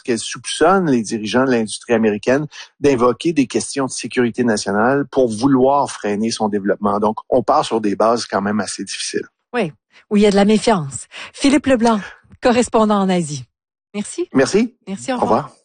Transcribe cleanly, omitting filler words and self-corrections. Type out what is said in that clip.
qu'elle soupçonne les dirigeants de l'industrie américaine d'invoquer des questions de sécurité nationale pour vouloir freiner son développement. Donc, on part sur des bases quand même assez difficiles. Oui, où il y a de la méfiance. Philippe Leblanc, correspondant en Asie. Merci. Merci. Merci, au Au revoir. revoir.